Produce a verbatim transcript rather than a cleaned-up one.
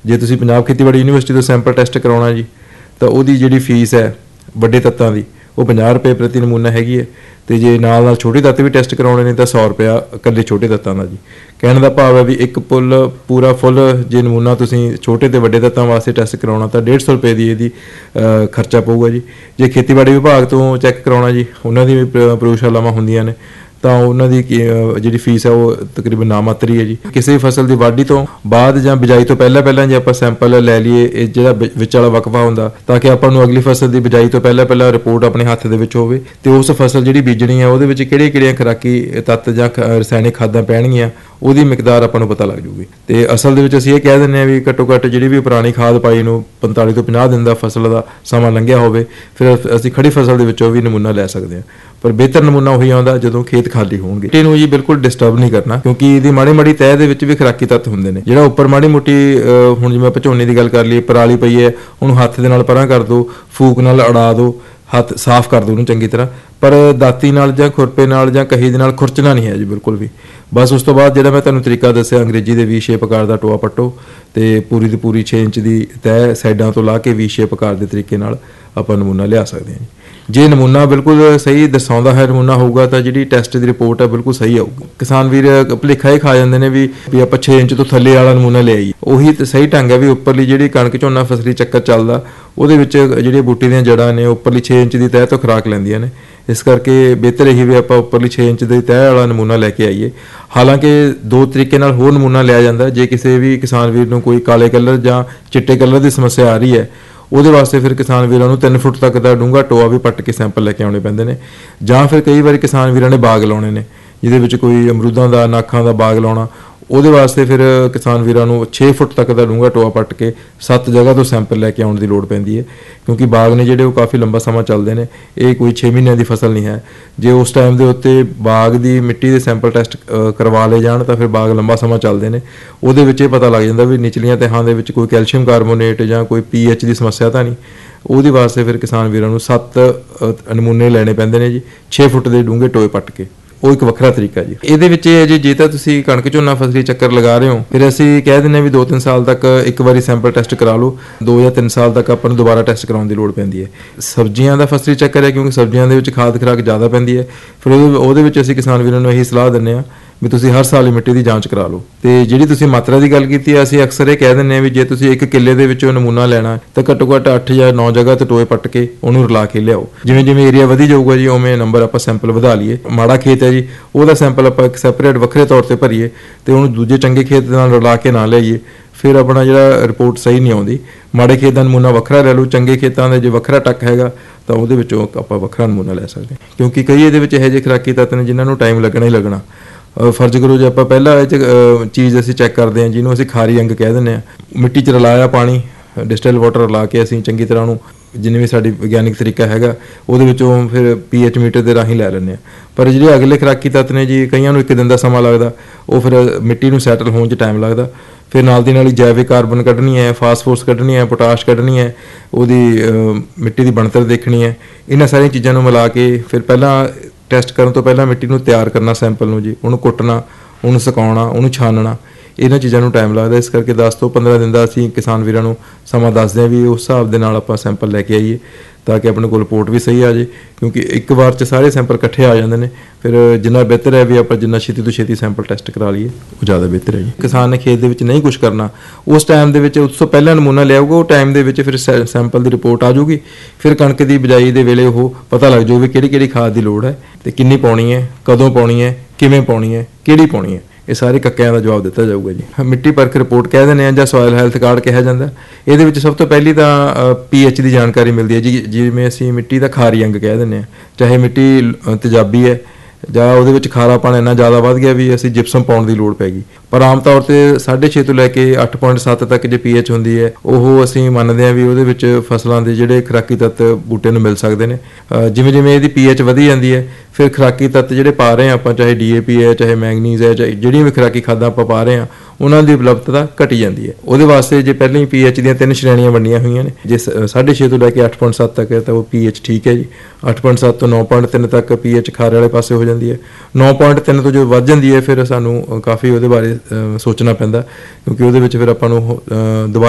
जे तुसीं पंजाब खेतीबाड़ी यूनीवर्सिटी तो सैंपल टैसट करवाउणा जी तो उहदी जिहड़ी फीस है वड्डे तत्तां दी वो पचास रुपए प्रति नमूना हैगी है। तो जे नाल नाल छोटे तत्त भी टैसट करवाउणे ने तो सौ रुपया इकल्ले छोटे तत्तां दा जी। कहण दा भाव है भी एक पुल पूरा फुल जे नमूना तुसीं छोटे ते वड्डे तत्तां वास्ते टैसट करवाउणा तो डेढ़ सौ रुपए दी इहदी खर्चा पऊगा जी। जे खेतीबाड़ी विभाग तो चैक करवाउणा जी उन्हां दी भी प्रयोगशालावां हुंदियां ने तो उन्होंने जी फीस है वो तकरीबन नामात्र ही है जी। किसी फसल की वाढ़ी तो बाद या बिजाई तो पहला पहला जो आप सैंपल लै लीए जो विच वाला वकफा होंदा ताकि आपको अगली फसल की बिजाई तो पहला पहला रिपोर्ट अपने हत्थ दे विच होवे ते उस फसल जी बीजनी है वो किहड़े किहड़े खुराकी तत्त जां रसायनिक खादां पैणगियां ਉਹਦੀ ਮਿਕਦਾਰ ਆਪਾਂ ਨੂੰ ਪਤਾ ਲੱਗ ਜੂਗੀ। ਤੇ ਅਸਲ ਦੇ ਵਿੱਚ ਅਸੀਂ ਇਹ ਕਹਿ ਦਿੰਦੇ ਆ ਵੀ ਘੱਟੋ ਘੱਟ ਜਿਹੜੀ ਵੀ ਪੁਰਾਣੀ ਖਾਦ ਪਾਈ ਨੂੰ ਪੰਤਾਲੀ ਤੋਂ ਪੰਜਾਹ ਦਿਨ ਦਾ ਫਸਲ ਦਾ ਸਮਾਂ ਲੰਘਿਆ ਹੋਵੇ ਫਿਰ ਅਸੀਂ ਖੜੀ ਫਸਲ ਦੇ ਵਿੱਚੋਂ ਵੀ ਨਮੂਨਾ ਲੈ ਸਕਦੇ ਹਾਂ। ਪਰ ਬਿਹਤਰ ਨਮੂਨਾ ਉਹੀ ਆਉਂਦਾ ਜਦੋਂ ਖੇਤ ਖਾਲੀ ਹੋਣਗੇ। ਇਹਨੂੰ ਜੀ ਬਿਲਕੁਲ ਡਿਸਟਰਬ ਨਹੀਂ ਕਰਨਾ ਕਿਉਂਕਿ ਇਹਦੀ ਮਾੜੀ ਮਾੜੀ ਤਹਿ ਦੇ ਵਿੱਚ ਵੀ ਖੁਰਾਕੀ ਤੱਤ ਹੁੰਦੇ ਨੇ। ਜਿਹੜਾ ਉੱਪਰ ਮਾੜੀ ਮੋਟੀ ਹੁਣ ਜਿਵੇਂ ਆਪਾਂ ਝੋਨੇ ਦੀ ਗੱਲ ਕਰ ਲਈਏ ਪਰਾਲੀ ਪਈ ਹੈ ਉਹਨੂੰ ਹੱਥ ਦੇ ਨਾਲ ਪਰਾਂ ਕਰ ਦਿਓ, ਫੂਕ ਨਾਲ ਅੜਾ ਦਿਓ, ਹੱਥ ਸਾਫ਼ ਕਰ ਦਿਓ ਉਹਨੂੰ ਚੰਗੀ ਤਰ੍ਹਾਂ। ਪਰ ਦਾਤੀ ਨਾਲ ਜਾਂ ਖੁਰਪੇ ਨਾਲ ਜਾਂ ਕਹੀ ਦੇ ਨਾਲ ਖੁਰਚਣਾ ਨਹੀਂ ਹੈ ਜੀ ਬਿਲਕੁਲ ਵੀ। ਬਸ ਉਸ ਤੋਂ ਬਾਅਦ ਜਿਹੜਾ ਮੈਂ ਤੁਹਾਨੂੰ ਤਰੀਕਾ ਦੱਸਿਆ ਅੰਗਰੇਜ਼ੀ ਦੇ ਵੀ ਸ਼ੇਪ ਆਕਾਰ ਦਾ ਟੋਆ ਪੱਟੋ ਤੇ ਪੂਰੀ ਦੀ ਪੂਰੀ ਛੇ ਇੰਚ ਦੀ ਤਹਿ ਸਾਈਡਾਂ ਤੋਂ ਲਾ ਕੇ ਵੀ ਸ਼ੇਪ ਆਕਾਰ ਦੇ ਤਰੀਕੇ ਨਾਲ ਆਪਾਂ ਨਮੂਨਾ ਲਿਆ ਸਕਦੇ ਹਾਂ ਜੀ। ਜੇ ਨਮੂਨਾ ਬਿਲਕੁਲ ਸਹੀ ਦਰਸਾਉਂਦਾ ਹੈ ਨਮੂਨਾ ਹੋਊਗਾ ਤਾਂ ਜਿਹੜੀ ਟੈਸਟ ਦੀ ਰਿਪੋਰਟ ਹੈ ਬਿਲਕੁਲ ਸਹੀ ਆਊਗੀ। ਕਿਸਾਨ ਵੀਰ ਭੁਲੇਖਾ ਹੀ ਖਾ ਜਾਂਦੇ ਨੇ ਵੀ ਵੀ ਆਪਾਂ ਛੇ ਇੰਚ ਤੋਂ ਥੱਲੇ ਵਾਲਾ ਨਮੂਨਾ ਲੈ ਆਈਏ। ਉਹੀ ਤਾਂ ਸਹੀ ਢੰਗ ਹੈ ਵੀ ਉੱਪਰਲੀ ਜਿਹੜੀ ਕਣਕ ਝੋਨਾ ਫਸਲੀ ਚੱਕਰ ਚੱਲਦਾ ਉਹਦੇ ਵਿੱਚ ਜਿਹੜੀ ਬੂਟੀ ਦੀਆਂ ਜੜ੍ਹਾਂ ਨੇ ਉੱਪਰਲੀ ਛੇ ਇੰਚ ਦੀ ਤਹਿ ਤੋਂ ਖੁਰਾਕ ਲੈਂਦੀਆਂ ਨੇ। ਇਸ ਕਰਕੇ ਬਿਹਤਰ ਇਹੀ ਵੀ ਆਪਾਂ ਉੱਪਰਲੀ ਛੇ ਇੰਚ ਦੀ ਤਹਿ ਵਾਲਾ ਨਮੂਨਾ ਲੈ ਕੇ ਆਈਏ। ਹਾਲਾਂਕਿ ਦੋ ਤਰੀਕੇ ਨਾਲ ਹੋਰ ਨਮੂਨਾ ਲਿਆ ਜਾਂਦਾ। ਜੇ ਕਿਸੇ ਵੀ ਕਿਸਾਨ ਵੀਰ ਨੂੰ ਕੋਈ ਕਾਲੇ ਕਲਰ ਜਾਂ ਚਿੱਟੇ ਕਲਰ ਦੀ ਸਮੱਸਿਆ ਆ ਰਹੀ ਹੈ ਉਹਦੇ ਵਾਸਤੇ ਫਿਰ ਕਿਸਾਨ ਵੀਰਾਂ ਨੂੰ ਤਿੰਨ ਫੁੱਟ ਤੱਕ ਦਾ ਡੂੰਘਾ ਟੋਆ ਵੀ ਪੱਟ ਕੇ ਸੈਂਪਲ ਲੈ ਕੇ ਆਉਣੇ ਪੈਂਦੇ ਨੇ। ਜਾਂ ਫਿਰ ਕਈ ਵਾਰੀ ਕਿਸਾਨ ਵੀਰਾਂ ਨੇ ਬਾਗ ਲਾਉਣੇ ਨੇ ਜਿਹਦੇ ਵਿੱਚ ਕੋਈ ਅਮਰੂਦਾਂ ਦਾ ਨਾਖਾਂ ਦਾ ਬਾਗ ਲਾਉਣਾ ਉਹਦੇ ਵਾਸਤੇ ਫਿਰ ਕਿਸਾਨ ਵੀਰਾਂ ਨੂੰ ਛੇ ਫੁੱਟ ਤੱਕ ਦਾ ਡੂੰਘਾ ਟੋਆ ਪੱਟ ਕੇ ਸੱਤ ਜਗ੍ਹਾ ਤੋਂ ਸੈਂਪਲ ਲੈ ਕੇ ਆਉਣ ਦੀ ਲੋੜ ਪੈਂਦੀ ਹੈ ਕਿਉਂਕਿ ਬਾਗ ਨੇ ਜਿਹੜੇ ਉਹ ਕਾਫੀ ਲੰਬਾ ਸਮਾਂ ਚੱਲਦੇ ਨੇ। ਇਹ ਕੋਈ ਛੇ ਮਹੀਨਿਆਂ ਦੀ ਫਸਲ ਨਹੀਂ ਹੈ। ਜੇ ਉਸ ਟਾਈਮ ਦੇ ਉੱਤੇ ਬਾਗ ਦੀ ਮਿੱਟੀ ਦੇ ਸੈਂਪਲ ਟੈਸਟ ਕਰਵਾ ਲਏ ਜਾਣ ਤਾਂ ਫਿਰ ਬਾਗ ਲੰਬਾ ਸਮਾਂ ਚੱਲਦੇ ਨੇ। ਉਹਦੇ ਵਿੱਚ ਇਹ ਪਤਾ ਲੱਗ ਜਾਂਦਾ ਵੀ ਨਿਚਲੀਆਂ ਤਹਿਾਂ ਦੇ ਵਿੱਚ ਕੋਈ ਕੈਲਸ਼ੀਅਮ ਕਾਰਬੋਨੇਟ ਜਾਂ ਕੋਈ ਪੀ ਐਚ ਦੀ ਸਮੱਸਿਆ ਤਾਂ ਨਹੀਂ। ਉਹਦੇ ਵਾਸਤੇ ਫਿਰ ਕਿਸਾਨ ਵੀਰਾਂ ਨੂੰ ਸੱਤ ਨਮੂਨੇ ਲੈਣੇ ਪੈਂਦੇ ਨੇ ਜੀ ਛੇ ਫੁੱਟ ਦੇ ਡੂੰਘੇ ਟੋਏ ਪੱਟ ਕੇ। ਉਹ ਇੱਕ ਵੱਖਰਾ ਤਰੀਕਾ ਜੀ। ਇਹਦੇ ਵਿੱਚ ਇਹ ਹੈ ਜੀ ਜੇ ਤਾਂ ਤੁਸੀਂ ਕਣਕ ਝੋਨਾ ਫਸਲੀ ਚੱਕਰ ਲਗਾ ਰਹੇ ਹੋ ਫਿਰ ਅਸੀਂ ਕਹਿ ਦਿੰਦੇ ਹਾਂ ਵੀ ਦੋ ਤਿੰਨ ਸਾਲ ਤੱਕ ਇੱਕ ਵਾਰੀ ਸੈਂਪਲ ਟੈਸਟ ਕਰਾ ਲਓ। ਦੋ ਜਾਂ ਤਿੰਨ ਸਾਲ ਤੱਕ ਆਪਾਂ ਨੂੰ ਦੁਬਾਰਾ ਟੈਸਟ ਕਰਾਉਣ ਦੀ ਲੋੜ ਪੈਂਦੀ ਹੈ। ਸਬਜ਼ੀਆਂ ਦਾ ਫਸਲੀ ਚੱਕਰ ਹੈ ਕਿਉਂਕਿ ਸਬਜ਼ੀਆਂ ਦੇ ਵਿੱਚ ਖਾਦ ਖੁਰਾਕ ਜ਼ਿਆਦਾ ਪੈਂਦੀ ਹੈ। ਫਿਰ ਉਹਦੇ ਵਿੱਚ ਅਸੀਂ ਕਿਸਾਨ ਵੀਰਾਂ ਨੂੰ ਇਹੀ ਸਲਾਹ ਦਿੰਦੇ ਹਾਂ ਵੀ ਤੁਸੀਂ ਹਰ ਸਾਲ ਹੀ ਮਿੱਟੀ ਦੀ ਜਾਂਚ ਕਰਾ ਲਓ। ਤੇ ਜਿਹੜੀ ਤੁਸੀਂ ਮਾਤਰਾ ਦੀ ਗੱਲ ਕੀਤੀ ਹੈ ਅਸੀਂ ਅਕਸਰ ਇਹ ਕਹਿ ਦਿੰਦੇ ਹਾਂ ਵੀ ਜੇ ਤੁਸੀਂ ਇੱਕ ਕਿੱਲੇ ਦੇ ਵਿੱਚੋਂ ਨਮੂਨਾ ਲੈਣਾ ਤਾਂ ਘੱਟੋ ਘੱਟ ਅੱਠ ਜਾਂ ਨੌ ਜਗ੍ਹਾ ਤੇ ਟੋਏ ਪੱਟ ਕੇ ਉਹਨੂੰ ਰਲਾ ਕੇ ਲਿਆਓ। ਜਿਵੇਂ ਜਿਵੇਂ ਏਰੀਆ ਵਧੀ ਜਾਊਗਾ ਜੀ ਉਵੇਂ ਨੰਬਰ ਆਪਾਂ ਸੈਂਪਲ ਵਧਾ ਲਈਏ। ਮਾੜਾ ਖੇਤ ਹੈ ਜੀ ਉਹਦਾ ਸੈਂਪਲ ਆਪਾਂ ਇੱਕ ਸੈਪਰੇਟ ਵੱਖਰੇ ਤੌਰ ਤੇ ਭਰੀਏ ਤੇ ਉਹਨੂੰ ਦੂਜੇ ਚੰਗੇ ਖੇਤ ਦੇ ਨਾਲ ਰਲਾ ਕੇ ਨਾ ਲਿਆਈਏ। ਫਿਰ ਆਪਣਾ ਜਿਹੜਾ ਰਿਪੋਰਟ ਸਹੀ ਨਹੀਂ ਆਉਂਦੀ। ਮਾੜੇ ਖੇਤ ਦਾ ਨਮੂਨਾ ਵੱਖਰਾ ਲੈ ਲਓ, ਚੰਗੇ ਖੇਤਾਂ ਦੇ ਜੇ ਵੱਖਰਾ ਟੱਕ ਹੈਗਾ ਤਾਂ ਉਹਦੇ ਵਿੱਚੋਂ ਆਪਾਂ ਵੱਖਰਾ ਨਮੂਨਾ ਲੈ ਸਕਦੇ ਹਾਂ ਕਿਉਂਕਿ ਕਈ ਇਹਦੇ ਵਿੱਚ ਇਹੋ ਜਿਹੇ ਖੁਰਾਕੀ ਤੱਤ ਨੇ ਜਿਨ੍ਹਾਂ ਨੂੰ ਟਾਈਮ ਲੱਗਣਾ ਹੀ ਲੱਗਣਾ। ਫਰਜ਼ ਕਰੋ ਜੇ ਆਪਾਂ ਪਹਿਲਾਂ ਇਹ 'ਚ ਚੀਜ਼ ਅਸੀਂ ਚੈੱਕ ਕਰਦੇ ਹਾਂ ਜਿਹਨੂੰ ਅਸੀਂ ਖਾਰੀ ਅੰਗ ਕਹਿ ਦਿੰਦੇ ਹਾਂ। ਮਿੱਟੀ 'ਚ ਰਲਾਇਆ ਪਾਣੀ ਡਿਸਟਿਲ ਵਾਟਰ ਰਲਾ ਕੇ ਅਸੀਂ ਚੰਗੀ ਤਰ੍ਹਾਂ ਉਹਨੂੰ ਜਿੰਨੀ ਵੀ ਸਾਡੀ ਵਿਗਿਆਨਿਕ ਤਰੀਕਾ ਹੈਗਾ ਉਹਦੇ ਵਿੱਚੋਂ ਫਿਰ ਪੀ ਐਚ ਮੀਟਰ ਦੇ ਰਾਹੀਂ ਲੈ ਲੈਂਦੇ ਹਾਂ। ਪਰ ਜਿਹੜੇ ਅਗਲੇ ਖੁਰਾਕੀ ਤੱਤ ਨੇ ਜੀ ਕਈਆਂ ਨੂੰ ਇੱਕ ਦਿਨ ਦਾ ਸਮਾਂ ਲੱਗਦਾ ਉਹ ਫਿਰ ਮਿੱਟੀ ਨੂੰ ਸੈਟਲ ਹੋਣ 'ਚ ਟਾਈਮ ਲੱਗਦਾ। ਫਿਰ ਨਾਲ ਦੀ ਨਾਲ ਹੀ ਜੈਵਿਕ ਕਾਰਬਨ ਕੱਢਣੀ ਹੈ, ਫਾਸਫੋਰਸ ਕੱਢਣੀ ਹੈ, ਪੋਟਾਸ਼ ਕੱਢਣੀ ਹੈ, ਉਹਦੀ ਮਿੱਟੀ ਦੀ ਬਣਤਰ ਦੇਖਣੀ ਹੈ। ਇਹਨਾਂ ਸਾਰੀਆਂ ਚੀਜ਼ਾਂ ਨੂੰ ਮਿਲਾ ਕੇ ਫਿਰ ਪਹਿਲਾਂ ਟੈਸਟ ਕਰਨ ਤੋਂ ਪਹਿਲਾਂ ਮਿੱਟੀ ਨੂੰ ਤਿਆਰ ਕਰਨਾ ਸੈਂਪਲ ਨੂੰ ਜੀ ਉਹਨੂੰ ਕੁੱਟਣਾ, ਉਹਨੂੰ ਸੁਕਾਉਣਾ, ਉਹਨੂੰ ਛਾਨਣਾ। ਇਹਨਾਂ ਚੀਜ਼ਾਂ ਨੂੰ ਟਾਈਮ ਲੱਗਦਾ। ਇਸ ਕਰਕੇ ਦਸ ਤੋਂ ਪੰਦਰਾਂ ਦਿਨ ਦਾ ਅਸੀਂ ਕਿਸਾਨ ਵੀਰਾਂ ਨੂੰ ਸਮਾਂ ਦੱਸਦੇ ਹਾਂ ਵੀ ਉਸ ਹਿਸਾਬ ਦੇ ਨਾਲ ਆਪਾਂ ਸੈਂਪਲ ਲੈ ਕੇ ਆਈਏ ਤਾਂ ਕਿ ਆਪਣੇ ਕੋਲ ਰਿਪੋਰਟ ਵੀ ਸਹੀ ਆ ਜਾਏ ਕਿਉਂਕਿ ਇੱਕ ਵਾਰ 'ਚ ਸਾਰੇ ਸੈਂਪਲ ਇਕੱਠੇ ਆ ਜਾਂਦੇ ਨੇ। ਫਿਰ ਜਿੰਨਾ ਬਿਹਤਰ ਹੈ ਵੀ ਆਪਾਂ ਜਿੰਨਾ ਛੇਤੀ ਤੋਂ ਛੇਤੀ ਸੈਂਪਲ ਟੈਸਟ ਕਰਾ ਲਈਏ ਉਹ ਜ਼ਿਆਦਾ ਬਿਹਤਰ ਹੈ ਜੀ। ਕਿਸਾਨ ਨੇ ਖੇਤ ਦੇ ਵਿੱਚ ਨਹੀਂ ਕੁਛ ਕਰਨਾ ਉਸ ਟਾਈਮ ਦੇ ਵਿੱਚ ਉਸ ਤੋਂ ਪਹਿਲਾਂ ਨਮੂਨਾ ਲਿਆਊਗਾ ਉਹ ਟਾਈਮ ਦੇ ਵਿੱਚ ਫਿਰ ਸੈਂਪਲ ਦੀ ਰਿਪੋਰਟ ਆ ਜਾਊਗੀ। ਫਿਰ ਕਣਕ ਦੀ ਬਿਜਾਈ ਦੇ ਵੇਲੇ ਉਹ ਪਤਾ ਲੱਗ ਜਾਊ ਵੀ ਕਿਹੜੀ ਕਿਹੜੀ ਖਾਦ ਦੀ ਲੋੜ ਹੈ ਤੇ ਕਿੰਨੀ ਪਾਉਣੀ ਹੈ, ਕਦੋਂ ਪਾਉਣੀ ਹੈ, ਕਿਵੇਂ ਪਾਉਣੀ ਹੈ, ਕਿਹੜੀ ਪਾਉਣੀ ਹੈ। ਇਹ ਸਾਰੇ ਕੱਕਿਆਂ ਦਾ ਜਵਾਬ ਦਿੱਤਾ ਜਾਊਗਾ ਜੀ। ਮਿੱਟੀ ਪਰਖ ਰਿਪੋਰਟ ਕਹਿ ਦਿੰਦੇ ਹਾਂ ਜਾਂ ਸੋਇਲ ਹੈਲਥ ਕਾਰਡ ਕਿਹਾ ਜਾਂਦਾ। ਇਹਦੇ ਵਿੱਚ ਸਭ ਤੋਂ ਪਹਿਲੀ ਤਾਂ ਪੀ ਐਚ ਦੀ ਜਾਣਕਾਰੀ ਮਿਲਦੀ ਹੈ ਜੀ। ਜਿਵੇਂ ਅਸੀਂ ਮਿੱਟੀ ਦਾ ਖਾਰੀ ਅੰਗ ਕਹਿ ਦਿੰਦੇ ਹਾਂ ਚਾਹੇ ਮਿੱਟੀ ਤੇਜ਼ਾਬੀ ਹੈ ਜਾਂ ਉਹਦੇ ਵਿੱਚ ਖਾਰਾਪਣ ਇੰਨਾ ਜ਼ਿਆਦਾ ਵੱਧ ਗਿਆ ਵੀ ਅਸੀਂ ਜਿਪਸਮ ਪਾਉਣ ਦੀ ਲੋੜ ਪੈ ਗਈ। ਪਰ ਆਮ ਤੌਰ 'ਤੇ ਸਾਢੇ ਛੇ ਤੋਂ ਲੈ ਕੇ ਅੱਠ ਪੁਆਇੰਟ ਸੱਤ ਤੱਕ ਜੇ ਪੀ ਐਚ ਹੁੰਦੀ ਹੈ ਉਹ ਅਸੀਂ ਮੰਨਦੇ ਹਾਂ ਵੀ ਉਹਦੇ ਵਿੱਚ ਫਸਲਾਂ ਦੇ ਜਿਹੜੇ ਖੁਰਾਕੀ ਤੱਤ ਬੂਟੇ ਨੂੰ ਮਿਲ ਸਕਦੇ ਨੇ। ਜਿਵੇਂ ਜਿਵੇਂ ਇਹਦੀ ਪੀ ਐਚ ਵਧੀ ਜਾਂਦੀ ਹੈ ਫਿਰ ਖੁਰਾਕੀ ਤੱਤ ਜਿਹੜੇ ਪਾ ਰਹੇ ਹਾਂ ਆਪਾਂ ਚਾਹੇ ਡੀ ਏ ਪੀ ਹੈ, ਚਾਹੇ ਮੈਂਗਨੀਜ਼ ਹੈ, ਚਾਹੇ ਜਿਹੜੀਆਂ ਵੀ ਖੁਰਾਕੀ ਖਾਦਾਂ ਆਪਾਂ ਪਾ ਰਹੇ ਹਾਂ ਉਹਨਾਂ ਦੀ ਉਪਲਬਧਤਾ ਘਟੀ ਜਾਂਦੀ ਹੈ। ਉਹਦੇ ਵਾਸਤੇ ਜੇ ਪਹਿਲਾਂ ਹੀ ਪੀ ਐਚ ਦੀਆਂ ਤਿੰਨ ਸ਼੍ਰੇਣੀਆਂ ਵੰਡੀਆਂ ਹੋਈਆਂ ਨੇ ਜੇ ਸਾਢੇ ਛੇ ਤੋਂ ਲੈ ਕੇ ਅੱਠ ਪੁਆਇੰਟ ਸੱਤ ਤੱਕ ਹੈ ਤਾਂ ਉਹ ਪੀ ਐਚ ਠੀਕ ਹੈ ਜੀ। ਅੱਠ ਪੁਆਇੰਟ ਸੱਤ ਤੋਂ ਨੌ ਪੁਆਇੰਟ ਤਿੰਨ ਤੱਕ ਪੀ ਐਚ ਖਾਰੇ ਵਾਲੇ ਪਾਸੇ ਹੋ ਜਾਂਦੀ ਹੈ। ਨੌ ਪੁਆਇੰਟ ਤਿੰਨ ਤੋਂ ਜੋ ਵੱਧ ਜਾਂਦੀ ਹੈ ਫਿਰ ਸਾਨੂੰ ਕਾਫੀ ਉਹਦੇ ਬਾਰੇ ਸੋਚਣਾ ਪੈਂਦਾ ਕਿਉਂਕਿ ਉਹਦੇ ਵਿੱਚ ਫਿਰ ਆਪਾਂ ਨੂੰ ਦੁਬਾਰਾ